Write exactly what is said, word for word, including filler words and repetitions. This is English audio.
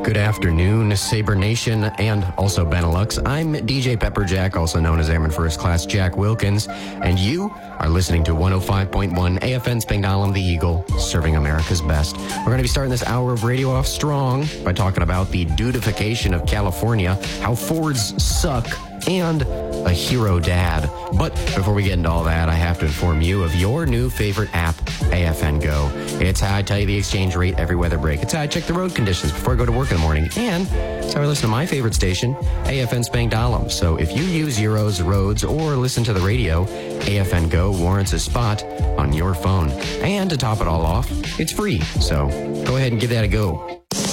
Good afternoon, Sabre Nation and also Benelux. I'm D J Pepperjack, also known as Airman First Class Jack Wilkins, and you are listening to one oh five point one A F N Spangdahlem, the Eagle, serving America's best. We're going to be starting this hour of radio off strong by talking about the dudification of California, how Fords suck, and a hero dad. But before we get into all that, I have to inform you of your new favorite app, A F N Go. It's how I tell you the exchange rate every weather break. It's how I check the road conditions before I go to work in the morning. And it's how I listen to my favorite station, A F N Spangdahlem. So if you use Zeros, roads, or listen to the radio, A F N Go warrants a spot on your phone. And to top it all off, it's free. So go ahead and give that a go.